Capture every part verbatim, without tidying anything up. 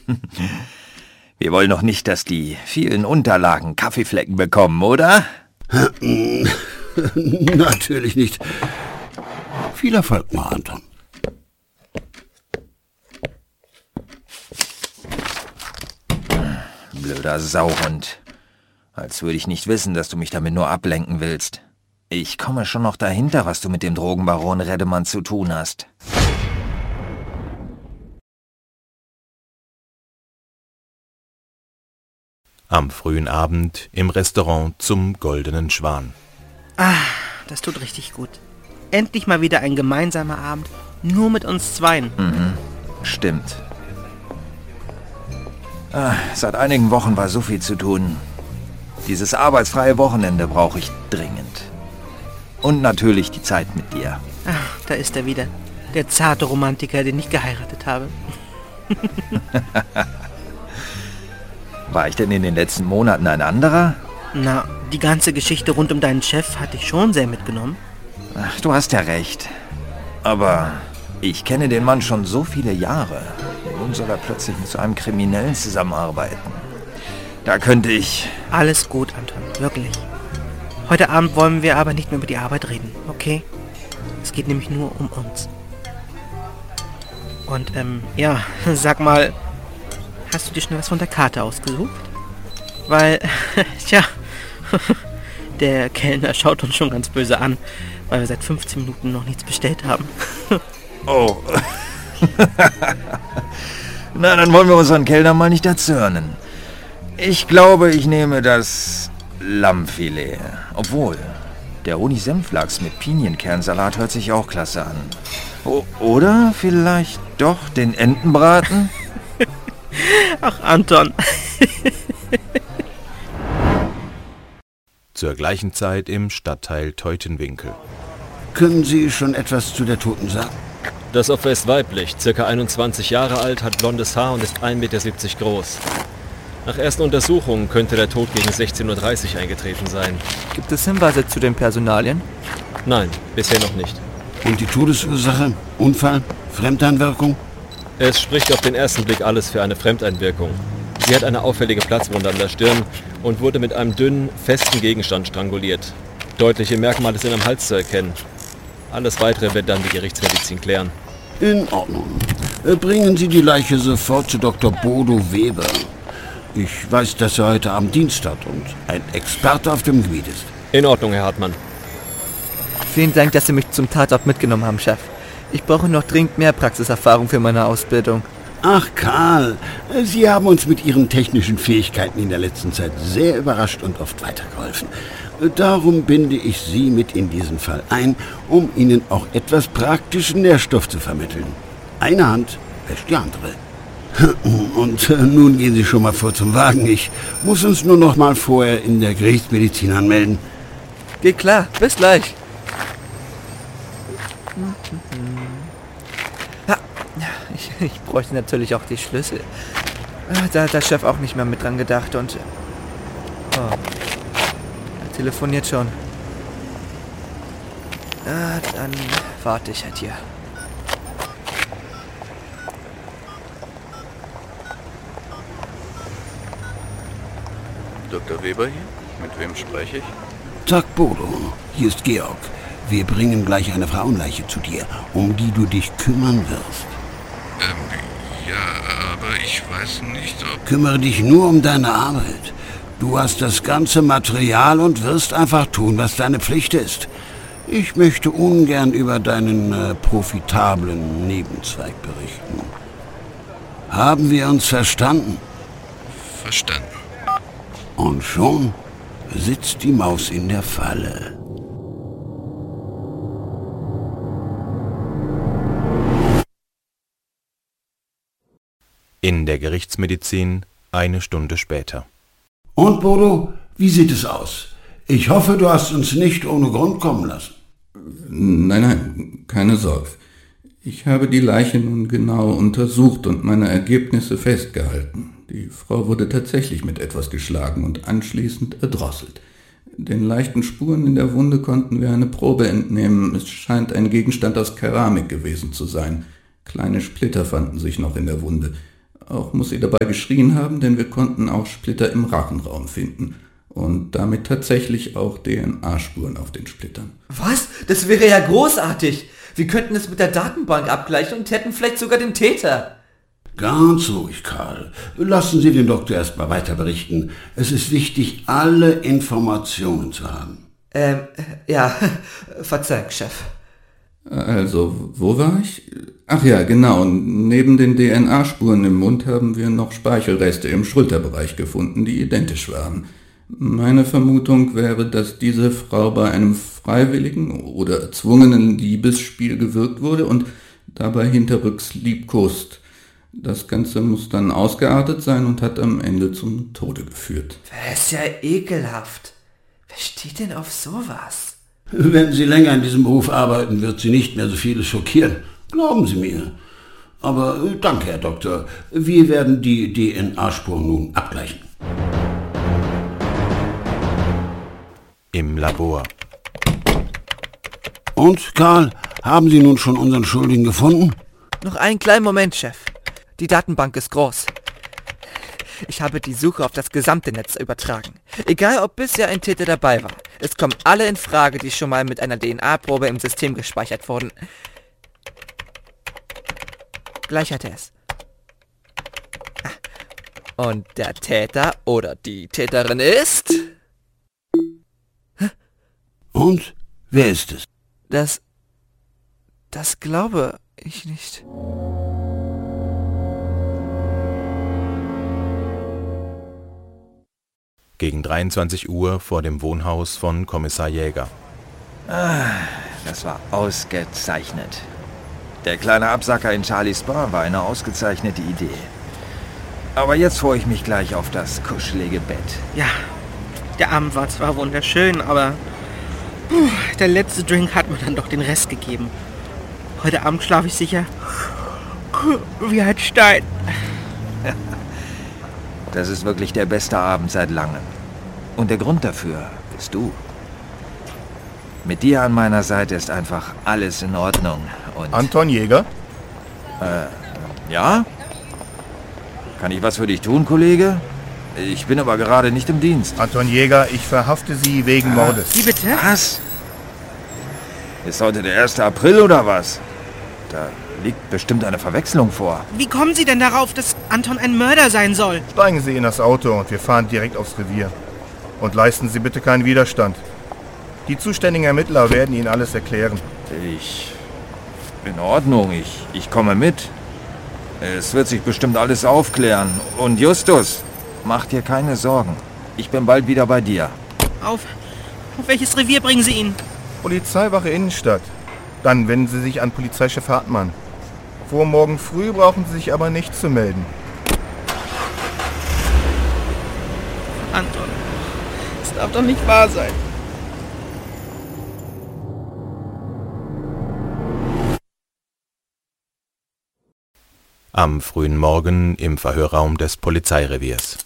Wir wollen doch nicht, dass die vielen Unterlagen Kaffeeflecken bekommen, oder? Natürlich nicht. Viel Erfolg mal, Anton. Blöder Sauhund. Als würde ich nicht wissen, dass du mich damit nur ablenken willst. Ich komme schon noch dahinter, was du mit dem Drogenbaron Reddemann zu tun hast. Am frühen Abend im Restaurant zum Goldenen Schwan. Ah, das tut richtig gut. Endlich mal wieder ein gemeinsamer Abend, nur mit uns Zweien. Mhm, stimmt. Ah, seit einigen Wochen war so viel zu tun. Dieses arbeitsfreie Wochenende brauche ich dringend. Und natürlich die Zeit mit dir. Ach, da ist er wieder. Der zarte Romantiker, den ich geheiratet habe. War ich denn in den letzten Monaten ein anderer? Na, die ganze Geschichte rund um deinen Chef hat dich schon sehr mitgenommen. Ach, du hast ja recht. Aber ich kenne den Mann schon so viele Jahre. Nun soll er plötzlich mit so einem Kriminellen zusammenarbeiten. Da könnte ich... Alles gut, Anton, wirklich. Heute Abend wollen wir aber nicht mehr über die Arbeit reden, okay? Es geht nämlich nur um uns. Und, ähm, ja, sag mal, hast du dir schnell was von der Karte ausgesucht? Weil, tja, der Kellner schaut uns schon ganz böse an, weil wir seit fünfzehn Minuten noch nichts bestellt haben. Oh. Na, dann wollen wir unseren Kellner mal nicht erzürnen. Ich glaube, ich nehme das Lammfilet. Obwohl, der Honig-Senflachs mit Pinienkernsalat hört sich auch klasse an. O- oder vielleicht doch den Entenbraten? Ach, Anton. Zur gleichen Zeit im Stadtteil Teutenwinkel. Können Sie schon etwas zu der Toten sagen? Das Opfer ist weiblich, circa einundzwanzig Jahre alt, hat blondes Haar und ist ein Meter siebzig groß. Nach ersten Untersuchungen könnte der Tod gegen sechzehn Uhr dreißig eingetreten sein. Gibt es Hinweise zu den Personalien? Nein, bisher noch nicht. Und die Todesursache? Unfall? Fremdeinwirkung? Es spricht auf den ersten Blick alles für eine Fremdeinwirkung. Sie hat eine auffällige Platzwunde an der Stirn und wurde mit einem dünnen, festen Gegenstand stranguliert. Deutliche Merkmale sind am Hals zu erkennen. Alles Weitere wird dann die Gerichtsmedizin klären. In Ordnung. Bringen Sie die Leiche sofort zu Doktor Bodo Weber. Ich weiß, dass er heute Abend Dienst hat und ein Experte auf dem Gebiet ist. In Ordnung, Herr Hartmann. Vielen Dank, dass Sie mich zum Tatort mitgenommen haben, Chef. Ich brauche noch dringend mehr Praxiserfahrung für meine Ausbildung. Ach, Karl, Sie haben uns mit Ihren technischen Fähigkeiten in der letzten Zeit sehr überrascht und oft weitergeholfen. Darum binde ich Sie mit in diesen Fall ein, um Ihnen auch etwas praktischen Nährstoff zu vermitteln. Eine Hand wäscht die andere. Und nun gehen Sie schon mal vor zum Wagen. Ich muss uns nur noch mal vorher in der Gerichtsmedizin anmelden. Geht klar, bis gleich. Ja, ich, ich bräuchte natürlich auch die Schlüssel. Da hat der Chef auch nicht mehr mit dran gedacht und... Oh, er telefoniert schon. Ja, dann warte ich halt hier. Doktor Weber hier? Mit wem spreche ich? Tag, Bodo. Hier ist Georg. Wir bringen gleich eine Frauenleiche zu dir, um die du dich kümmern wirst. Ähm, ja, aber ich weiß nicht, ob... Kümmere dich nur um deine Arbeit. Du hast das ganze Material und wirst einfach tun, was deine Pflicht ist. Ich möchte ungern über deinen äh, profitablen Nebenzweig berichten. Haben wir uns verstanden? Verstanden. Und schon sitzt die Maus in der Falle. In der Gerichtsmedizin eine Stunde später. Und Bodo, wie sieht es aus? Ich hoffe, du hast uns nicht ohne Grund kommen lassen. Nein, nein, keine Sorge. Ich habe die Leiche nun genau untersucht und meine Ergebnisse festgehalten. Die Frau wurde tatsächlich mit etwas geschlagen und anschließend erdrosselt. Den leichten Spuren in der Wunde konnten wir eine Probe entnehmen. Es scheint ein Gegenstand aus Keramik gewesen zu sein. Kleine Splitter fanden sich noch in der Wunde. Auch muss sie dabei geschrien haben, denn wir konnten auch Splitter im Rachenraum finden. Und damit tatsächlich auch D N A-Spuren auf den Splittern. Was? Das wäre ja großartig. Wir könnten es mit der Datenbank abgleichen und hätten vielleicht sogar den Täter. Ganz ruhig, Karl. Lassen Sie den Doktor erst mal weiter berichten. Es ist wichtig, alle Informationen zu haben. Ähm, ja, Verzeihung, Chef. Also, wo war ich? Ach ja, genau. Neben den D N A-Spuren im Mund haben wir noch Speichelreste im Schulterbereich gefunden, die identisch waren. Meine Vermutung wäre, dass diese Frau bei einem freiwilligen oder erzwungenen Liebesspiel gewürgt wurde und dabei hinterrücks liebkost. Das Ganze muss dann ausgeartet sein und hat am Ende zum Tode geführt. Das ist ja ekelhaft. Wer steht denn auf sowas? Wenn Sie länger in diesem Beruf arbeiten, wird Sie nicht mehr so vieles schockieren. Glauben Sie mir. Aber äh, danke, Herr Doktor. Wir werden die D N A-Spuren nun abgleichen. Im Labor. Und, Karl, haben Sie nun schon unseren Schuldigen gefunden? Noch einen kleinen Moment, Chef. Die Datenbank ist groß. Ich habe die Suche auf das gesamte Netz übertragen. Egal, ob bisher ein Täter dabei war. Es kommen alle in Frage, die schon mal mit einer D N A-Probe im System gespeichert wurden. Gleich hat er es. Ah. Und der Täter oder die Täterin ist... Und? Wer ist es? Das... Das glaube ich nicht. Gegen dreiundzwanzig Uhr vor dem Wohnhaus von Kommissar Jäger. Ah, das war ausgezeichnet. Der kleine Absacker in Charlies Bar war eine ausgezeichnete Idee. Aber jetzt freue ich mich gleich auf das kuschelige Bett. Ja, der Abend war zwar wunderschön, aber puh, der letzte Drink hat mir dann doch den Rest gegeben. Heute Abend schlafe ich sicher wie ein Stein. Das ist wirklich der beste Abend seit langem. Und der Grund dafür bist du. Mit dir an meiner Seite ist einfach alles in Ordnung. Und Anton Jäger? Äh, ja? Kann ich was für dich tun, Kollege? Ich bin aber gerade nicht im Dienst. Anton Jäger, ich verhafte Sie wegen Ah, Mordes. Wie bitte? Was? Ist heute der erste April oder was? Da liegt bestimmt eine Verwechslung vor. Wie kommen Sie denn darauf, dass Anton ein Mörder sein soll? Steigen Sie in das Auto und wir fahren direkt aufs Revier. Und leisten Sie bitte keinen Widerstand. Die zuständigen Ermittler werden Ihnen alles erklären. Ich... In Ordnung, ich, ich komme mit. Es wird sich bestimmt alles aufklären. Und Justus, mach dir keine Sorgen. Ich bin bald wieder bei dir. Auf, auf welches Revier bringen Sie ihn? Polizeiwache Innenstadt. Dann wenden Sie sich an Polizeichef Hartmann. Vor morgen früh brauchen Sie sich aber nicht zu melden. Anton, das darf doch nicht wahr sein. Am frühen Morgen im Verhörraum des Polizeireviers.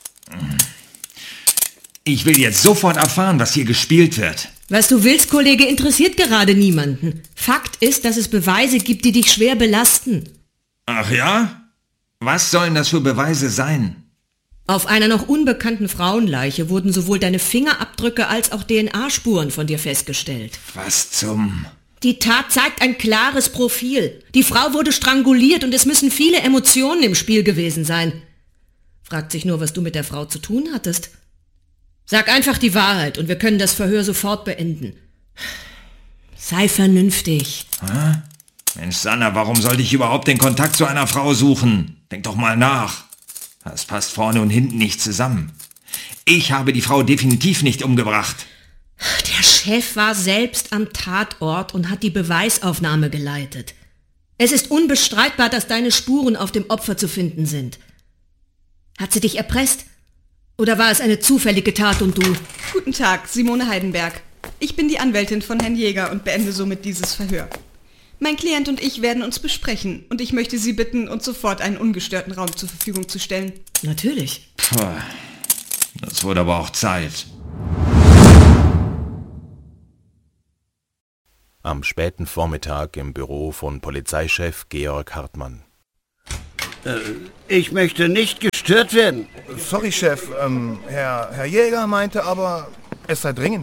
Ich will jetzt sofort erfahren, was hier gespielt wird. Was du willst, Kollege, interessiert gerade niemanden. Fakt ist, dass es Beweise gibt, die dich schwer belasten. Ach ja? Was sollen das für Beweise sein? Auf einer noch unbekannten Frauenleiche wurden sowohl deine Fingerabdrücke als auch D N A-Spuren von dir festgestellt. Was zum... Die Tat zeigt ein klares Profil. Die Frau wurde stranguliert und es müssen viele Emotionen im Spiel gewesen sein. Fragt sich nur, was du mit der Frau zu tun hattest. Sag einfach die Wahrheit und wir können das Verhör sofort beenden. Sei vernünftig. Hä? Mensch, Sanna, warum sollte ich überhaupt den Kontakt zu einer Frau suchen? Denk doch mal nach. Das passt vorne und hinten nicht zusammen. Ich habe die Frau definitiv nicht umgebracht. Der Chef war selbst am Tatort und hat die Beweisaufnahme geleitet. Es ist unbestreitbar, dass deine Spuren auf dem Opfer zu finden sind. Hat sie dich erpresst? Oder war es eine zufällige Tat und du? Guten Tag, Simone Heidenberg. Ich bin die Anwältin von Herrn Jäger und beende somit dieses Verhör. Mein Klient und ich werden uns besprechen und ich möchte Sie bitten, uns sofort einen ungestörten Raum zur Verfügung zu stellen. Natürlich. Puh, das wurde aber auch Zeit. Am späten Vormittag im Büro von Polizeichef Georg Hartmann. Äh, ich möchte nicht gestört werden. Sorry, Chef. Ähm, Herr, Herr Jäger meinte aber, es sei dringend.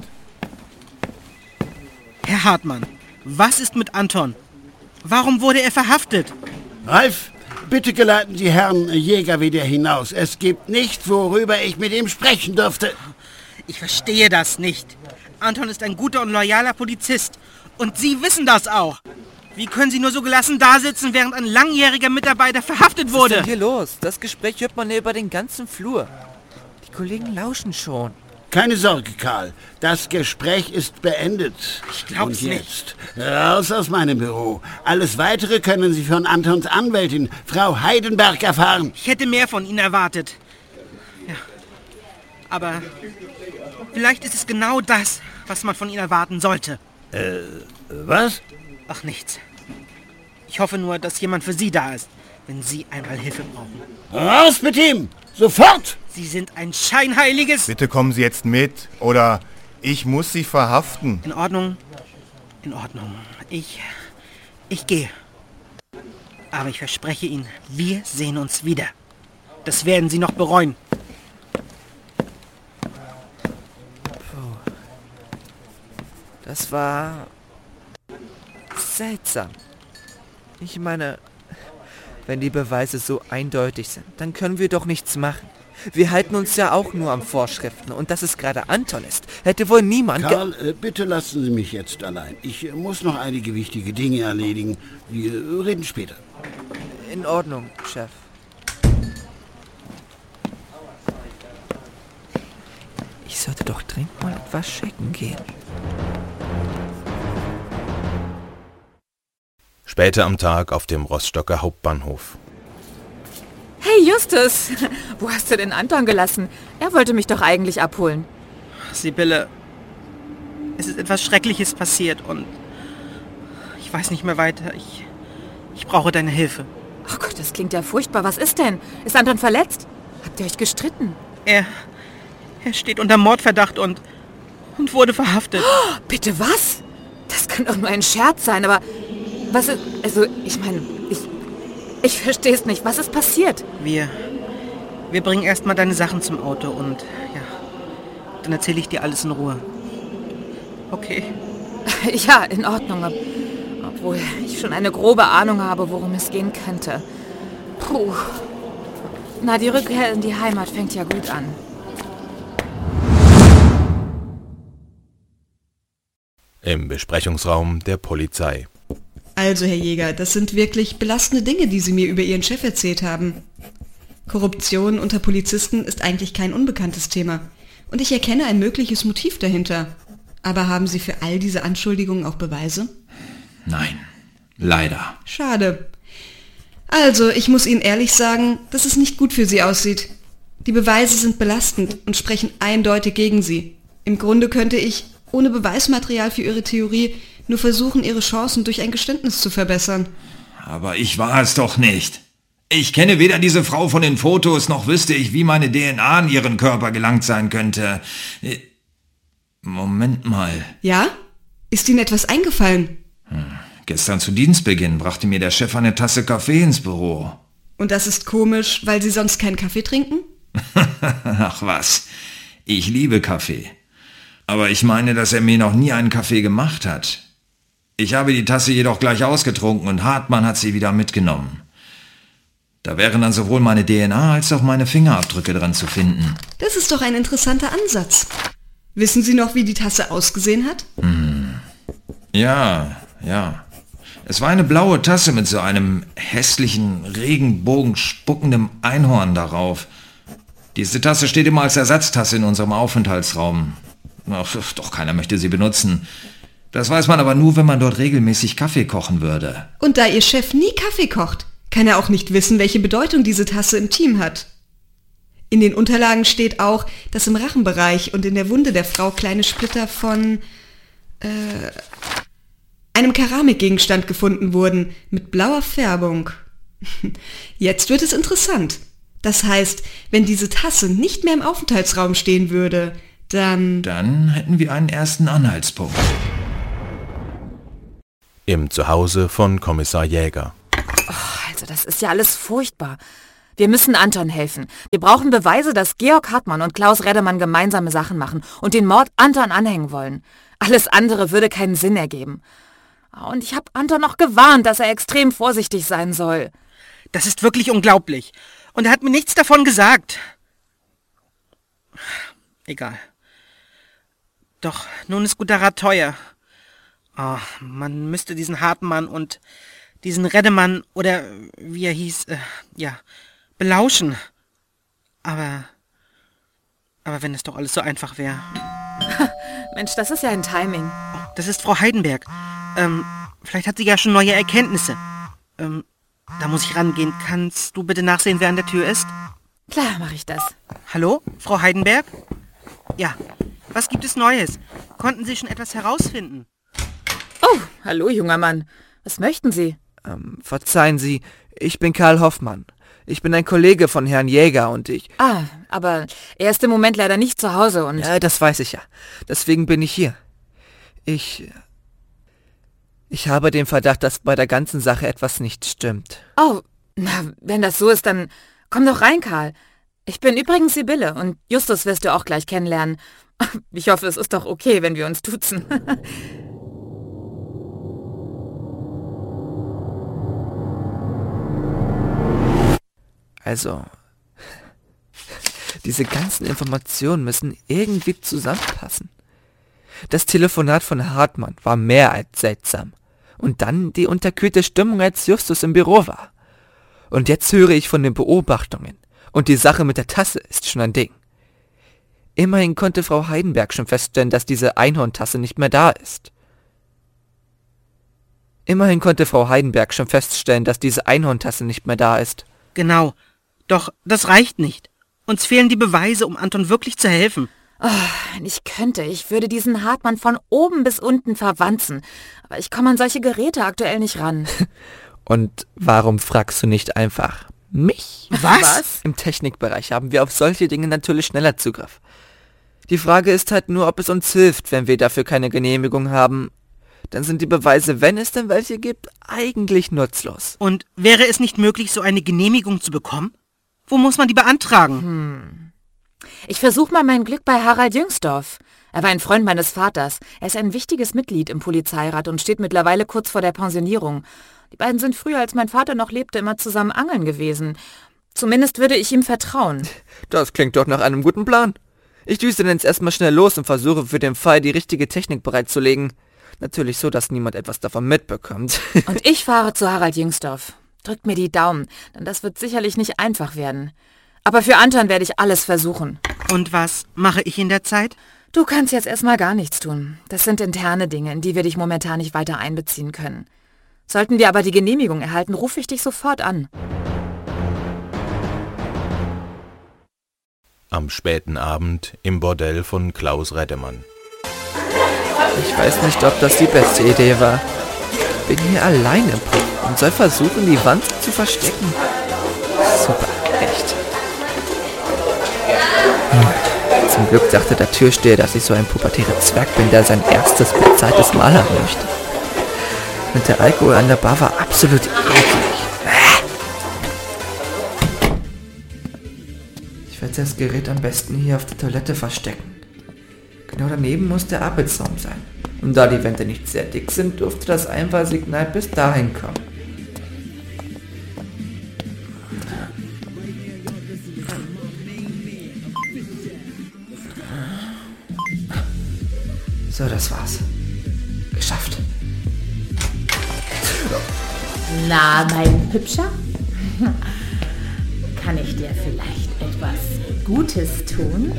Herr Hartmann, was ist mit Anton? Warum wurde er verhaftet? Ralf, bitte geleiten Sie Herrn Jäger wieder hinaus. Es gibt nichts, worüber ich mit ihm sprechen dürfte. Ich verstehe das nicht. Anton ist ein guter und loyaler Polizist. Und Sie wissen das auch. Wie können Sie nur so gelassen dasitzen, während ein langjähriger Mitarbeiter verhaftet wurde? Was ist denn hier los? Das Gespräch hört man ja über den ganzen Flur. Die Kollegen lauschen schon. Keine Sorge, Karl. Das Gespräch ist beendet. Ich glaub's Und jetzt raus aus meinem Büro. Alles Weitere können Sie von Antons Anwältin, Frau Heidenberg, erfahren. Ich hätte mehr von Ihnen erwartet. Ja. Aber vielleicht ist es genau das, was man von Ihnen erwarten sollte. Äh, was? Ach, nichts. Ich hoffe nur, dass jemand für Sie da ist, wenn Sie einmal Hilfe brauchen. Raus mit ihm! Sofort! Sie sind ein scheinheiliges... Bitte kommen Sie jetzt mit, oder ich muss Sie verhaften. In Ordnung. In Ordnung. Ich... Ich gehe. Aber ich verspreche Ihnen, wir sehen uns wieder. Das werden Sie noch bereuen. Puh. Das war... seltsam. Ich meine... Wenn die Beweise so eindeutig sind, dann können wir doch nichts machen. Wir halten uns ja auch nur an Vorschriften. Und dass es gerade Anton ist, hätte wohl niemand... Karl, äh, bitte lassen Sie mich jetzt allein. Ich äh, muss noch einige wichtige Dinge erledigen. Wir äh, reden später. In Ordnung, Chef. Ich sollte doch dringend mal etwas checken gehen. Später am Tag auf dem Rostocker Hauptbahnhof. Hey Justus, wo hast du denn Anton gelassen? Er wollte mich doch eigentlich abholen. Sibylle, es ist etwas Schreckliches passiert und ich weiß nicht mehr weiter. Ich, ich brauche deine Hilfe. Ach Gott, das klingt ja furchtbar. Was ist denn? Ist Anton verletzt? Habt ihr euch gestritten? Er, er steht unter Mordverdacht und, und wurde verhaftet. Oh, bitte was? Das kann doch nur ein Scherz sein, aber... Was ist... Also, ich meine, ich... Ich verstehe es nicht. Was ist passiert? Wir... Wir bringen erstmal deine Sachen zum Auto und... Ja... Dann erzähle ich dir alles in Ruhe. Okay? Ja, in Ordnung. Obwohl ich schon eine grobe Ahnung habe, worum es gehen könnte. Puh. Na, die Rückkehr in die Heimat fängt ja gut an. Im Besprechungsraum der Polizei. Also, Herr Jäger, das sind wirklich belastende Dinge, die Sie mir über Ihren Chef erzählt haben. Korruption unter Polizisten ist eigentlich kein unbekanntes Thema. Und ich erkenne ein mögliches Motiv dahinter. Aber haben Sie für all diese Anschuldigungen auch Beweise? Nein, leider. Schade. Also, ich muss Ihnen ehrlich sagen, dass es nicht gut für Sie aussieht. Die Beweise sind belastend und sprechen eindeutig gegen Sie. Im Grunde könnte ich, ohne Beweismaterial für Ihre Theorie, nur versuchen, Ihre Chancen durch ein Geständnis zu verbessern. Aber ich war es doch nicht. Ich kenne weder diese Frau von den Fotos, noch wüsste ich, wie meine D N A in ihren Körper gelangt sein könnte. Moment mal. Ja? Ist Ihnen etwas eingefallen? Hm. Gestern zu Dienstbeginn brachte mir der Chef eine Tasse Kaffee ins Büro. Und das ist komisch, weil Sie sonst keinen Kaffee trinken? Ach was, ich liebe Kaffee. Aber ich meine, dass er mir noch nie einen Kaffee gemacht hat. Ich habe die Tasse jedoch gleich ausgetrunken und Hartmann hat sie wieder mitgenommen. Da wären dann sowohl meine D N A als auch meine Fingerabdrücke dran zu finden. Das ist doch ein interessanter Ansatz. Wissen Sie noch, wie die Tasse ausgesehen hat? Hm. Ja, ja. Es war eine blaue Tasse mit so einem hässlichen, regenbogenspuckenden Einhorn darauf. Diese Tasse steht immer als Ersatztasse in unserem Aufenthaltsraum. Ach, doch keiner möchte sie benutzen. Das weiß man aber nur, wenn man dort regelmäßig Kaffee kochen würde. Und da Ihr Chef nie Kaffee kocht, kann er auch nicht wissen, welche Bedeutung diese Tasse im Team hat. In den Unterlagen steht auch, dass im Rachenbereich und in der Wunde der Frau kleine Splitter von äh, einem Keramikgegenstand gefunden wurden, mit blauer Färbung. Jetzt wird es interessant. Das heißt, wenn diese Tasse nicht mehr im Aufenthaltsraum stehen würde, dann... Dann hätten wir einen ersten Anhaltspunkt. Im Zuhause von Kommissar Jäger. Oh, Also das ist ja alles furchtbar. Wir müssen Anton helfen. Wir brauchen Beweise, dass Georg Hartmann und Klaus Reddemann gemeinsame Sachen machen und den Mord Anton anhängen wollen. Alles andere würde keinen Sinn ergeben. Und ich habe Anton noch gewarnt, dass er extrem vorsichtig sein soll. Das ist wirklich unglaublich. Und er hat mir nichts davon gesagt. Egal. Doch, nun ist guter Rat teuer. Oh, man müsste diesen Hartmann und diesen Reddemann oder wie er hieß, äh, ja, belauschen. Aber, aber wenn es doch alles so einfach wäre. Mensch, das ist ja ein Timing. Oh, das ist Frau Heidenberg. Ähm, vielleicht hat sie ja schon neue Erkenntnisse. Ähm, da muss ich rangehen. Kannst du bitte nachsehen, wer an der Tür ist? Klar, mache ich das. Hallo, Frau Heidenberg? Ja, was gibt es Neues? Konnten Sie schon etwas herausfinden? Oh, hallo, junger Mann. Was möchten Sie? Ähm, verzeihen Sie, ich bin Karl Hoffmann. Ich bin ein Kollege von Herrn Jäger und ich... Ah, aber er ist im Moment leider nicht zu Hause und... Ja, das weiß ich ja. Deswegen bin ich hier. Ich... Ich habe den Verdacht, dass bei der ganzen Sache etwas nicht stimmt. Oh, na, wenn das so ist, dann komm doch rein, Karl. Ich bin übrigens Sibylle und Justus wirst du auch gleich kennenlernen. Ich hoffe, es ist doch okay, wenn wir uns duzen. Also, diese ganzen Informationen müssen irgendwie zusammenpassen. Das Telefonat von Hartmann war mehr als seltsam. Und dann die unterkühlte Stimmung, als Justus im Büro war. Und jetzt höre ich von den Beobachtungen. Und die Sache mit der Tasse ist schon ein Ding. Immerhin konnte Frau Heidenberg schon feststellen, dass diese Einhorntasse nicht mehr da ist. Immerhin konnte Frau Heidenberg schon feststellen, dass diese Einhorntasse nicht mehr da ist. Genau. Doch das reicht nicht. Uns fehlen die Beweise, um Anton wirklich zu helfen. Oh, wenn ich könnte, ich würde diesen Hartmann von oben bis unten verwanzen. Aber ich komme an solche Geräte aktuell nicht ran. Und warum fragst du nicht einfach mich? Was? Was? Im Technikbereich haben wir auf solche Dinge natürlich schneller Zugriff. Die Frage ist halt nur, ob es uns hilft, wenn wir dafür keine Genehmigung haben. Dann sind die Beweise, wenn es denn welche gibt, eigentlich nutzlos. Und wäre es nicht möglich, so eine Genehmigung zu bekommen? Wo muss man die beantragen? Hm. Ich versuche mal mein Glück bei Harald Jüngsdorf. Er war ein Freund meines Vaters. Er ist ein wichtiges Mitglied im Polizeirat und steht mittlerweile kurz vor der Pensionierung. Die beiden sind früher, als mein Vater noch lebte, immer zusammen angeln gewesen. Zumindest würde ich ihm vertrauen. Das klingt doch nach einem guten Plan. Ich düse dann jetzt erstmal schnell los und versuche für den Fall, die richtige Technik bereitzulegen. Natürlich so, dass niemand etwas davon mitbekommt. Und ich fahre zu Harald Jüngsdorf. Drückt mir die Daumen, denn das wird sicherlich nicht einfach werden. Aber für Anton werde ich alles versuchen. Und was mache ich in der Zeit? Du kannst jetzt erstmal gar nichts tun. Das sind interne Dinge, in die wir dich momentan nicht weiter einbeziehen können. Sollten wir aber die Genehmigung erhalten, rufe ich dich sofort an. Am späten Abend im Bordell von Klaus Reddemann. Ich weiß nicht, ob das die beste Idee war. Bin hier allein im Puff und soll versuchen, die Wand zu verstecken. Super, echt. Hm. Zum Glück dachte der Türsteher, dass ich so ein pubertärer Zwerg bin, der sein erstes bezahltes Mal haben möchte. Und der Alkohol an der Bar war absolut eklig. Ich werde das Gerät am besten hier auf der Toilette verstecken. Genau daneben muss der Arbeitsraum sein. Und da die Wände nicht sehr dick sind, dürfte das Einwahlsignal bis dahin kommen. So, das war's. Geschafft. Na, mein Hübscher? Kann ich dir vielleicht etwas Gutes tun?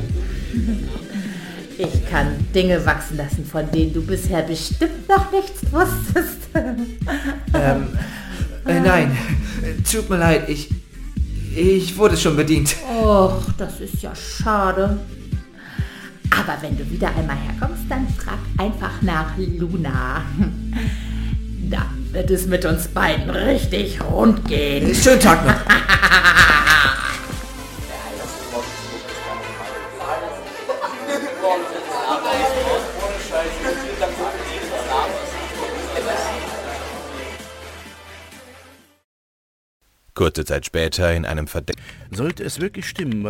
Ich kann Dinge wachsen lassen, von denen du bisher bestimmt noch nichts wusstest. ähm, äh, nein, tut mir leid, ich, ich wurde schon bedient. Och, das ist ja schade. Aber wenn du wieder einmal herkommst, dann frag einfach nach Luna. Dann wird es mit uns beiden richtig rund gehen. Schönen Tag noch. Kurze Zeit später in einem Verdeck. Sollte es wirklich stimmen,